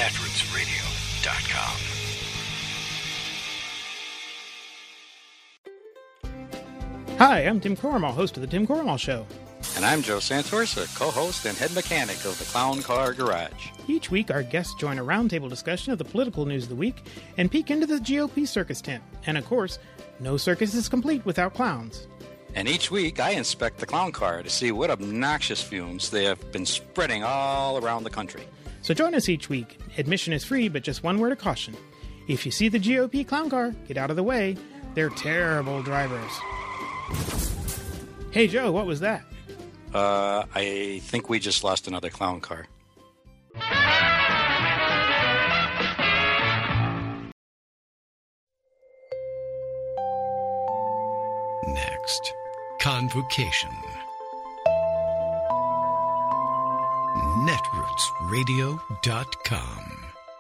netrootsradio.com. Hi, I'm Tim Corrimal, host of The Tim Corrimal Show. And I'm Joe Santorsa, co-host and head mechanic of the Clown Car Garage. Each week, our guests join a roundtable discussion of the political news of the week and peek into the GOP circus tent. And of course, no circus is complete without clowns. And each week, I inspect the clown car to see what obnoxious fumes they have been spreading all around the country. So join us each week. Admission is free, but just one word of caution. If you see the GOP clown car, get out of the way. They're terrible drivers. Hey, Joe, what was that? I think we just lost another clown car. Next, Convocation. netrootsradio.com.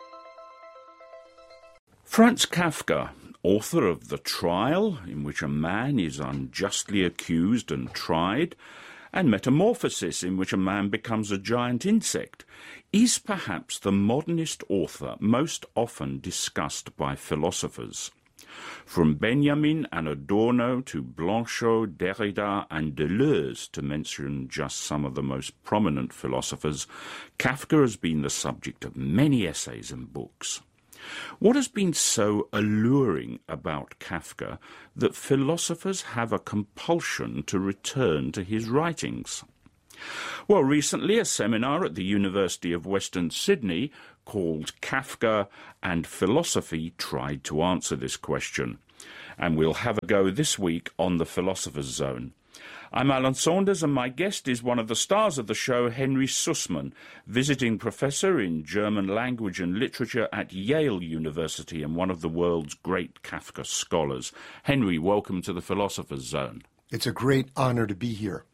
Franz Kafka, author of The Trial, in which a man is unjustly accused and tried, and Metamorphosis, in which a man becomes a giant insect, is perhaps the modernist author most often discussed by philosophers. From Benjamin and Adorno to Blanchot, Derrida and Deleuze, to mention just some of the most prominent philosophers, Kafka has been the subject of many essays and books. What has been so alluring about Kafka that philosophers have a compulsion to return to his writings? Well, recently a seminar at the University of Western Sydney called Kafka and Philosophy tried to answer this question. And we'll have a go this week on the Philosopher's Zone. I'm Alan Saunders, and my guest is one of the stars of the show, Henry Sussman, visiting professor in German language and literature at Yale University and one of the world's great Kafka scholars. Henry, welcome to the Philosopher's Zone. It's a great honor to be here.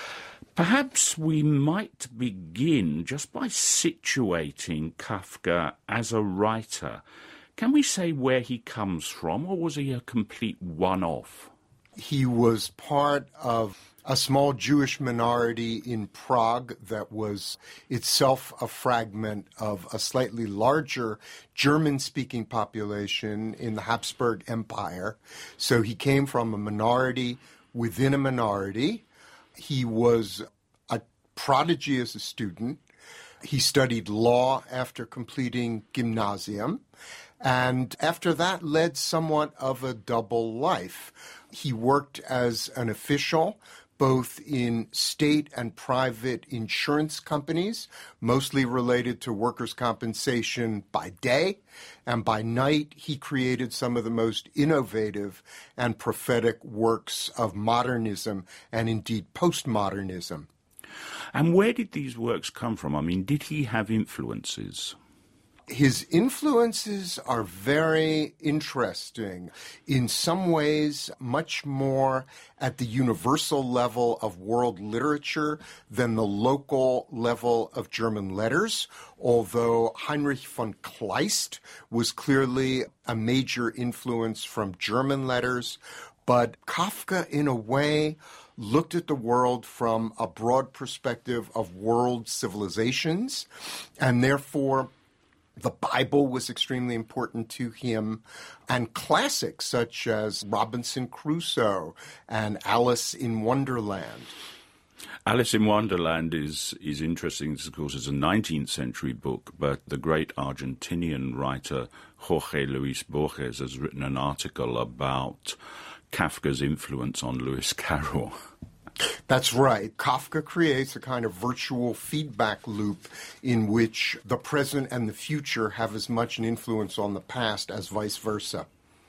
Perhaps we might begin just by situating Kafka as a writer. Can we say where he comes from, or was he a complete one-off? He was part of a small Jewish minority in Prague that was itself a fragment of a slightly larger German-speaking population in the Habsburg Empire. So he came from a minority within a minority. He was a prodigy as a student. He studied law after completing gymnasium, and after that led somewhat of a double life. He worked as an official, both in state and private insurance companies, mostly related to workers' compensation by day, and by night he created some of the most innovative and prophetic works of modernism and indeed postmodernism. And where did these works come from? I mean, did he have influences? His influences are very interesting, in some ways much more at the universal level of world literature than the local level of German letters, although Heinrich von Kleist was clearly a major influence from German letters. But Kafka, in a way, looked at the world from a broad perspective of world civilizations, and therefore the Bible was extremely important to him, and classics such as Robinson Crusoe and Alice in Wonderland. Alice in Wonderland is interesting. This, of course, is a 19th century book, but the great Argentinian writer Jorge Luis Borges has written an article about Kafka's influence on Lewis Carroll. That's right. Kafka creates a kind of virtual feedback loop in which the present and the future have as much an influence on the past as vice versa.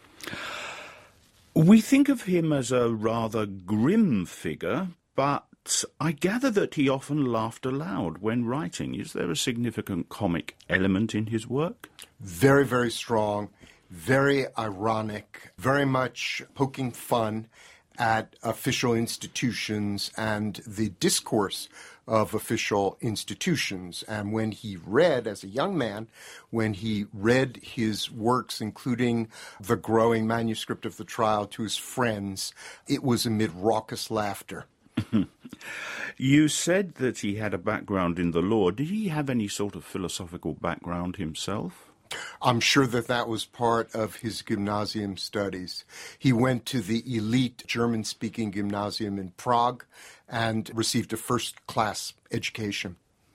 We think of him as a rather grim figure, but I gather that he often laughed aloud when writing. Is there a significant comic element in his work? Very, very strong, very ironic, very much poking fun at official institutions and the discourse of official institutions. And when he read, as a young man, when he read his works, including the growing manuscript of The Trial, to his friends, it was amid raucous laughter. You said that he had a background in the law. Did he have any sort of philosophical background himself? I'm sure that that was part of his gymnasium studies. He went to the elite German-speaking gymnasium in Prague and received a first-class education.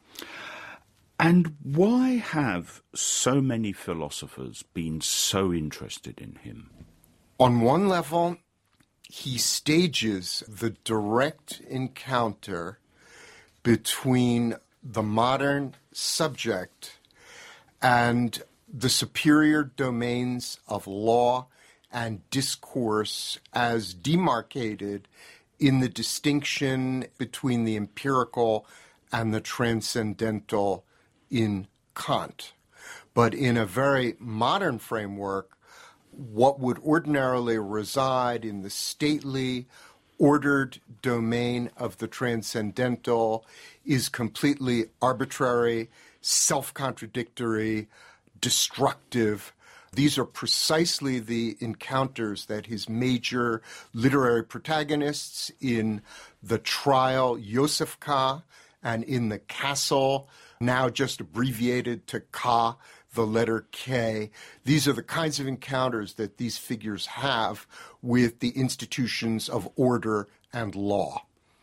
And why have so many philosophers been so interested in him? On one level, he stages the direct encounter between the modern subject and the superior domains of law and discourse as demarcated in the distinction between the empirical and the transcendental in Kant. But in a very modern framework, what would ordinarily reside in the stately, ordered domain of the transcendental is completely arbitrary, self-contradictory, destructive. These are precisely the encounters that his major literary protagonists in the trial Josefka and in the Castle, now just abbreviated to K, the letter K. These are the kinds of encounters that these figures have with the institutions of order and law.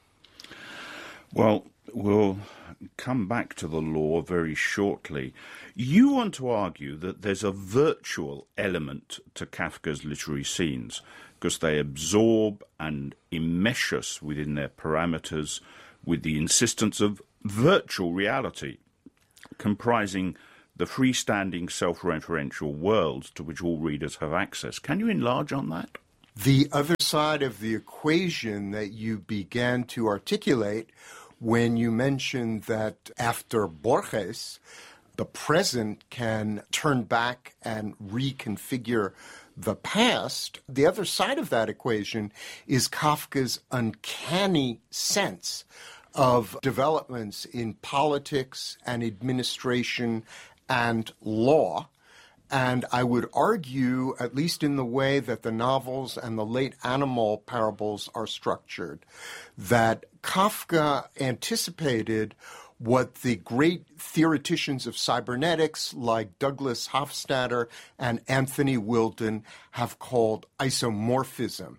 Well, we'll come back to the law very shortly. You want to argue that there's a virtual element to Kafka's literary scenes because they absorb and enmesh us within their parameters with the insistence of virtual reality, comprising the freestanding self-referential worlds to which all readers have access. Can you enlarge on that? The other side of the equation that you began to articulate when you mentioned that after Borges, the present can turn back and reconfigure the past, the other side of that equation is Kafka's uncanny sense of developments in politics and administration and law. And I would argue, at least in the way that the novels and the late animal parables are structured, that Kafka anticipated what the great theoreticians of cybernetics like Douglas Hofstadter and Anthony Wilden have called isomorphism.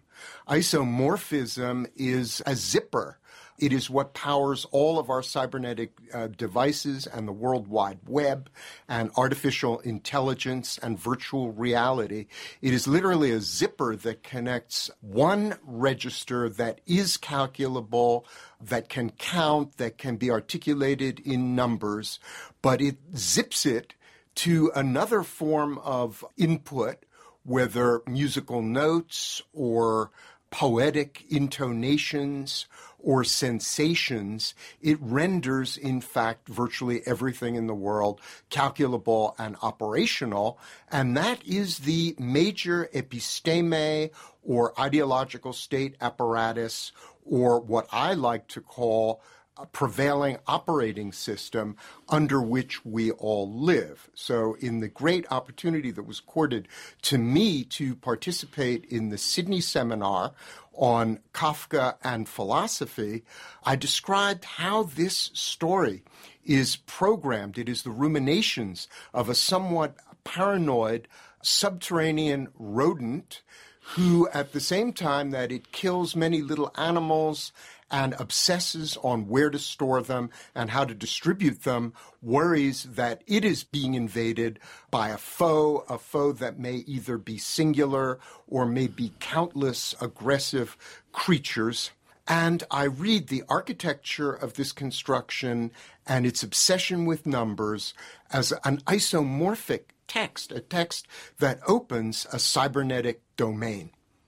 Isomorphism is a zipper. It is what powers all of our cybernetic devices and the World Wide Web and artificial intelligence and virtual reality. It is literally a zipper that connects one register that is calculable, that can count, that can be articulated in numbers, but it zips it to another form of input, whether musical notes or poetic intonations or sensations. It renders, in fact, virtually everything in the world calculable and operational, and that is the major episteme or ideological state apparatus, or what I like to call a prevailing operating system under which we all live. So in the great opportunity that was accorded to me to participate in the Sydney seminar on Kafka and philosophy, I described how this story is programmed. It is the ruminations of a somewhat paranoid subterranean rodent who, at the same time that it kills many little animals and obsesses on where to store them and how to distribute them, worries that it is being invaded by a foe that may either be singular or may be countless aggressive creatures. And I read the architecture of this construction and its obsession with numbers as an isomorphic text, a text that opens a cybernetic domain.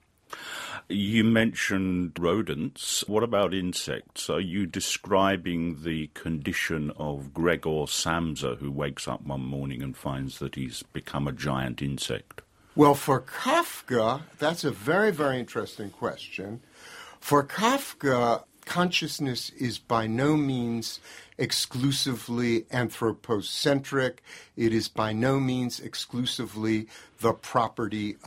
You mentioned rodents. What about insects? Are you describing the condition of Gregor Samsa, who wakes up one morning and finds that he's become a giant insect? Well, for Kafka, that's a very, very interesting question. For Kafka, consciousness is by no means exclusively anthropocentric. It is by no means exclusively the property of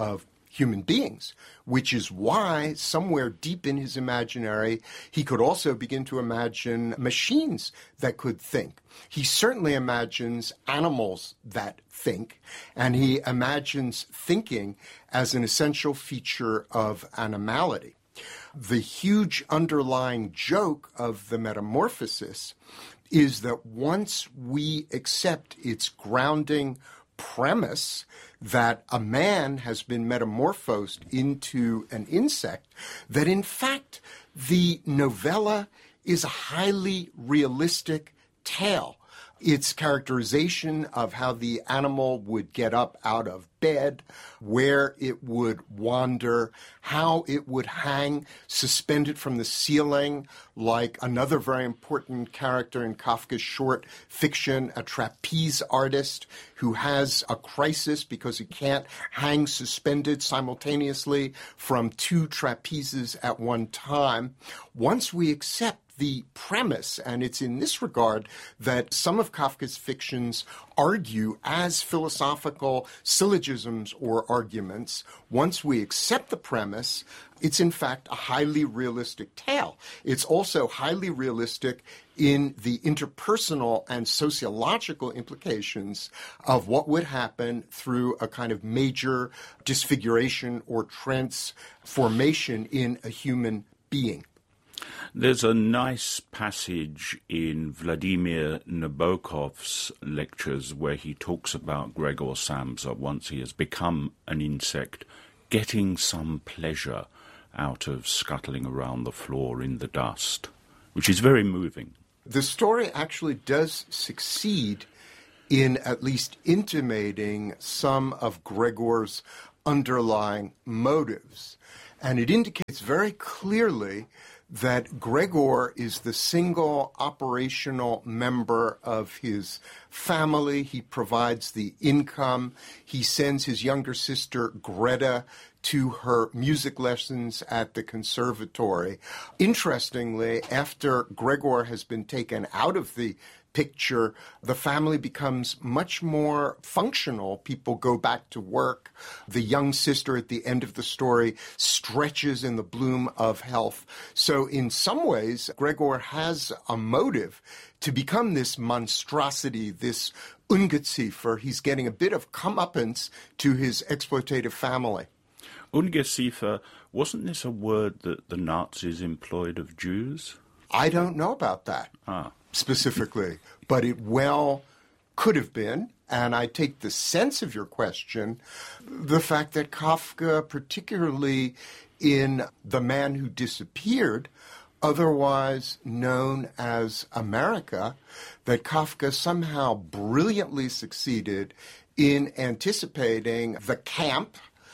human beings, which is why somewhere deep in his imaginary, he could also begin to imagine machines that could think. He certainly imagines animals that think, and he imagines thinking as an essential feature of animality. The huge underlying joke of the Metamorphosis is that once we accept its grounding premise that a man has been metamorphosed into an insect, that in fact the novella is a highly realistic tale. Its characterization of how the animal would get up out of bed, where it would wander, how it would hang suspended from the ceiling, like another very important character in Kafka's short fiction, a trapeze artist who has a crisis because he can't hang suspended simultaneously from two trapezes at one time. Once we accept the premise, and it's in this regard that some of Kafka's fictions argue as philosophical syllogisms or arguments. Once we accept the premise, it's in fact a highly realistic tale. It's also highly realistic in the interpersonal and sociological implications of what would happen through a kind of major disfiguration or transformation in a human being. There's a nice passage in Vladimir Nabokov's lectures where he talks about Gregor Samsa, once he has become an insect, getting some pleasure out of scuttling around the floor in the dust, which is very moving. The story actually does succeed in at least intimating some of Gregor's underlying motives. And it indicates very clearly that Gregor is the single operational member of his family. He provides the income. He sends his younger sister, Greta, to her music lessons at the conservatory. Interestingly, after Gregor has been taken out of the picture, the family becomes much more functional. People go back to work. The young sister at the end of the story stretches in the bloom of health. So in some ways, Gregor has a motive to become this monstrosity, this Ungeziefer. He's getting a bit of comeuppance to his exploitative family. Ungeziefer, wasn't this a word that the Nazis employed of Jews? I don't know about that specifically, but it well could have been. And I take the sense of your question, the fact that Kafka, particularly in The Man Who Disappeared, otherwise known as America, that Kafka somehow brilliantly succeeded in anticipating the camp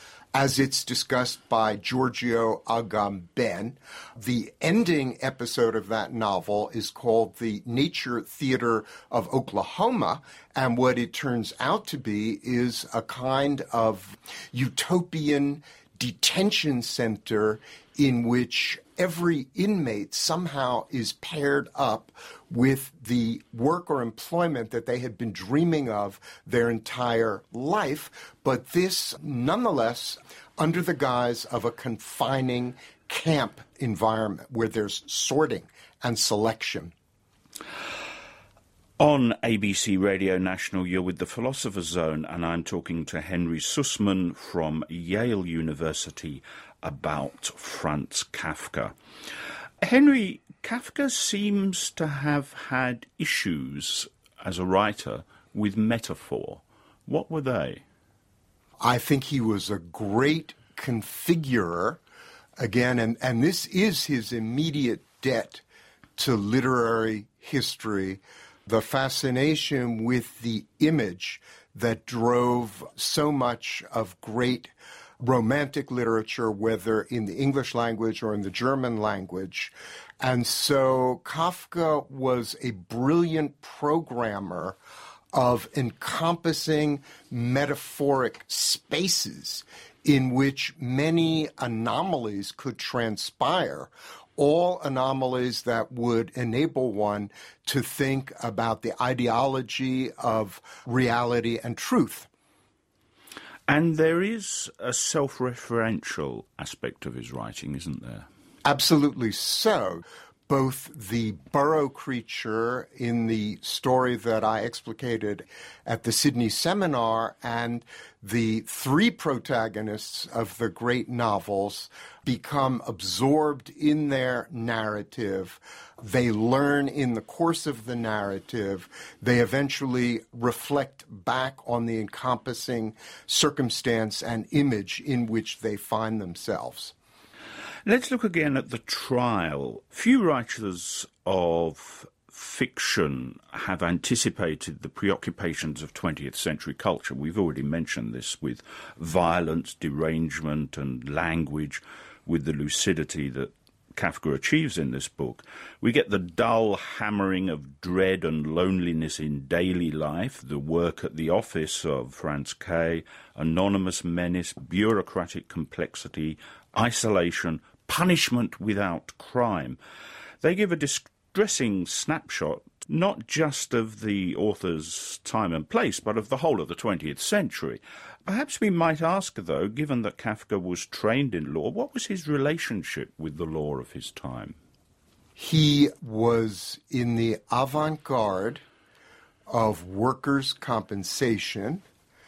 as it's discussed by Giorgio Agamben. The ending episode of that novel is called The Nature Theater of Oklahoma, and what it turns out to be is a kind of utopian detention center in which every inmate somehow is paired up with the work or employment that they had been dreaming of their entire life, but this nonetheless under the guise of a confining camp environment where there's sorting and selection. On ABC Radio National, you're with The Philosopher's Zone, and I'm talking to Henry Sussman from Yale University about Franz Kafka. Henry, Kafka seems to have had issues as a writer with metaphor. What were they? I think he was a great configurer, again, and this is his immediate debt to literary history, the fascination with the image that drove so much of great romantic literature, whether in the English language or in the German language. And so Kafka was a brilliant programmer of encompassing metaphoric spaces in which many anomalies could transpire, all anomalies that would enable one to think about the ideology of reality and truth. And there is a self-referential aspect of his writing, isn't there? Absolutely so. Both the burrow creature in the story that I explicated at the Sydney seminar and the three protagonists of the great novels become absorbed in their narrative. They learn in the course of the narrative. They eventually reflect back on the encompassing circumstance and image in which they find themselves. Let's look again at the trial. Few writers of fiction have anticipated the preoccupations of 20th century culture. We've already mentioned this with violence, derangement and language, with the lucidity that Kafka achieves in this book. We get the dull hammering of dread and loneliness in daily life, the work at the office of Franz K., anonymous menace, bureaucratic complexity, isolation, punishment without crime. They give a distressing snapshot not just of the author's time and place, but of the whole of the 20th century. Perhaps we might ask, though, given that Kafka was trained in law, what was his relationship with the law of his time? He was in the avant-garde of workers' compensation,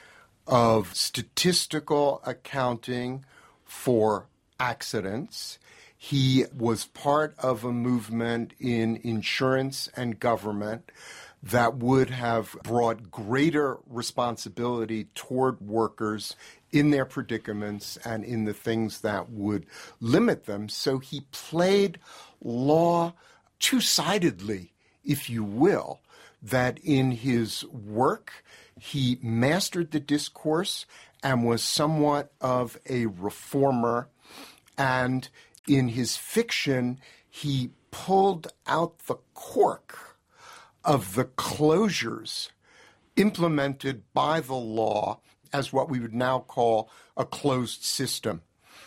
of statistical accounting for accidents. He was part of a movement in insurance and government that would have brought greater responsibility toward workers in their predicaments and in the things that would limit them. So he played law two-sidedly, if you will, that in his work he mastered the discourse and was somewhat of a reformer, and in his fiction he pulled out the cork of the closures implemented by the law as what we would now call a closed system.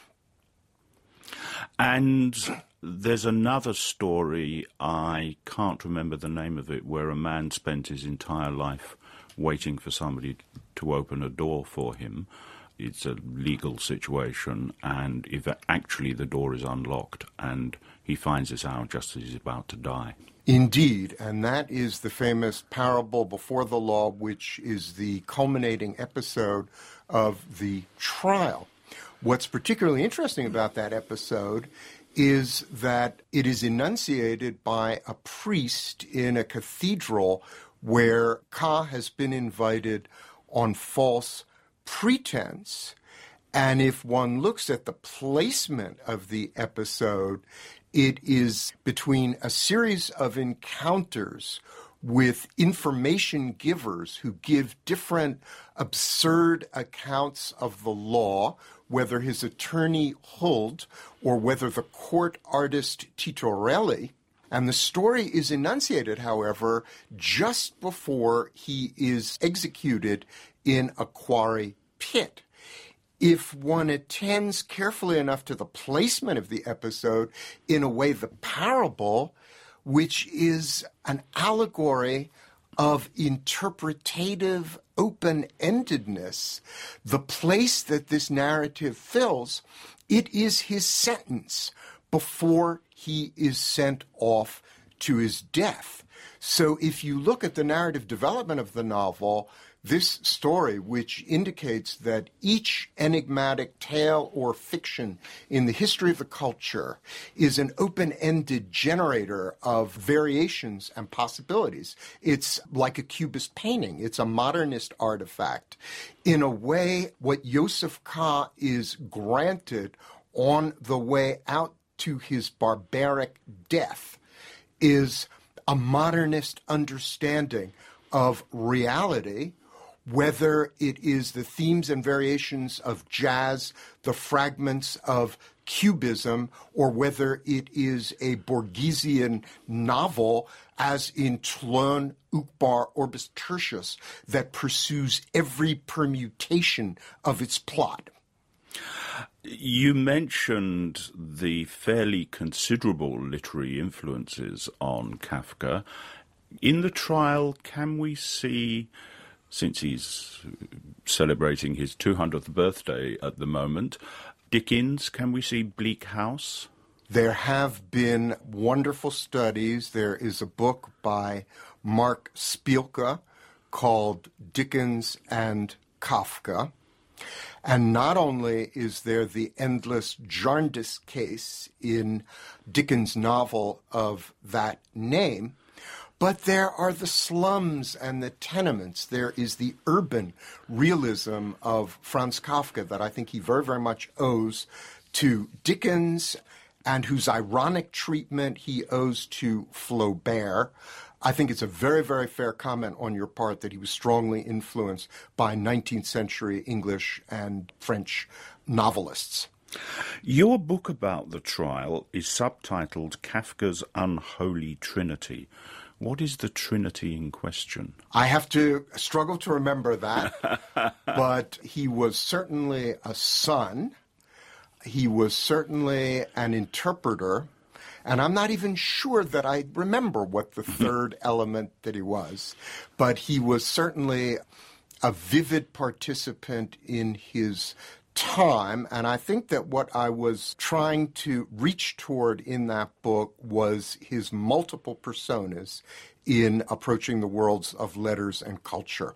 And there's another story, I can't remember the name of it, where a man spent his entire life waiting for somebody to open a door for him. It's a legal situation, and if actually the door is unlocked, and he finds this out just as he's about to die. Indeed, and that is the famous parable before the law, which is the culminating episode of the trial. What's particularly interesting about that episode is that it is enunciated by a priest in a cathedral where Ka has been invited on false pretense. And if one looks at the placement of the episode, it is between a series of encounters with information givers who give different absurd accounts of the law, whether his attorney Huld or whether the court artist Titorelli. And the story is enunciated, however, just before he is executed in a quarry pit. If one attends carefully enough to the placement of the episode, in a way, the parable, which is an allegory of interpretative open-endedness, the place that this narrative fills, it is his sentence before he is sent off to his death. So if you look at the narrative development of the novel, this story, which indicates that each enigmatic tale or fiction in the history of the culture is an open-ended generator of variations and possibilities. It's like a Cubist painting. It's a modernist artifact. In a way, what Yosef Ka is granted on the way out to his barbaric death is a modernist understanding of reality, whether it is the themes and variations of jazz, the fragments of Cubism, or whether it is a Borgesian novel, as in Tlön, Uqbar, Orbis Tertius, that pursues every permutation of its plot. You mentioned the fairly considerable literary influences on Kafka. In the trial, can we see since he's celebrating his 200th birthday at the moment. Dickens, can we see Bleak House? There have been wonderful studies. There is a book by Mark Spielke called Dickens and Kafka. And not only is there the endless Jarndyce case in Dickens' novel of that name, but there are the slums and the tenements. There is the urban realism of Franz Kafka that I think he very, very much owes to Dickens, and whose ironic treatment he owes to Flaubert. I think it's a very, very fair comment on your part that he was strongly influenced by 19th century English and French novelists. Your book about the trial is subtitled Kafka's Unholy Trinity. What is the Trinity in question? I have to struggle to remember that, but he was certainly a son. He was certainly an interpreter, and I'm not even sure that I remember what the third element that he was, but he was certainly a vivid participant in his time, and I think that what I was trying to reach toward in that book was his multiple personas in approaching the worlds of letters and culture.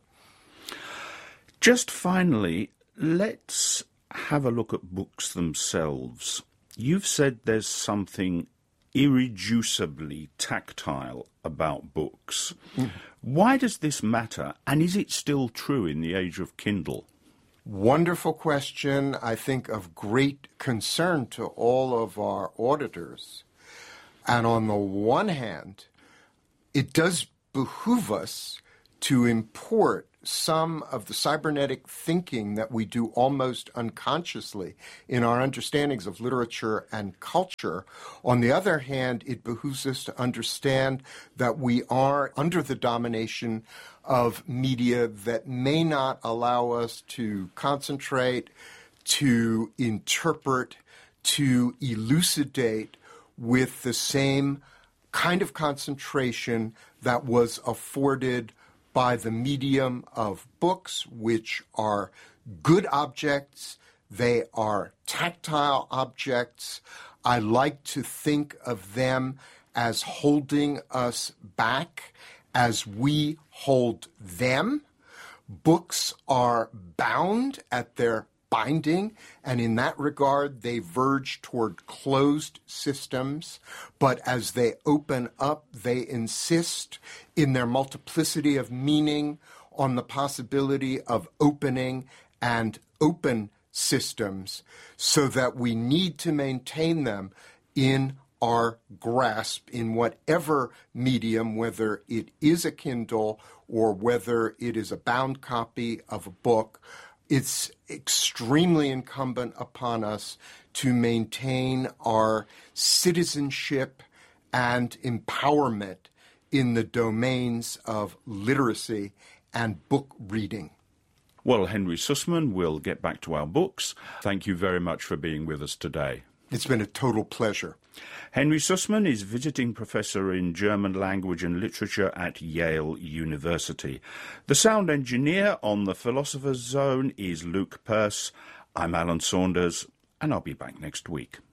Just finally, let's have a look at books themselves. You've said there's something irreducibly tactile about books. Why does this matter, and is it still true in the age of Kindle? Wonderful question, I think of great concern to all of our auditors. And on the one hand, it does behoove us to import some of the cybernetic thinking that we do almost unconsciously in our understandings of literature and culture. On the other hand, it behooves us to understand that we are under the domination of media that may not allow us to concentrate, to interpret, to elucidate with the same kind of concentration that was afforded by the medium of books, which are good objects. They are tactile objects. I like to think of them as holding us back as we hold them. Books are bound at their binding, and in that regard, they verge toward closed systems. But as they open up, they insist in their multiplicity of meaning on the possibility of opening and open systems, so that we need to maintain them in our grasp in whatever medium, whether it is a Kindle or whether it is a bound copy of a book. It's extremely incumbent upon us to maintain our citizenship and empowerment in the domains of literacy and book reading. Well, Henry Sussman, we'll get back to our books. Thank you very much for being with us today. It's been a total pleasure. Henry Sussman is visiting professor in German language and literature at Yale University. The sound engineer on The Philosopher's Zone is Luke Pearce. I'm Alan Saunders, and I'll be back next week.